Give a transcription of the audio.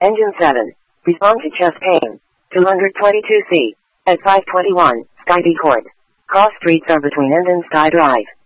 Engine 7. Respond to chest pain. 222C. At 521, Sky B Court. Cross streets are between End and Sky Drive.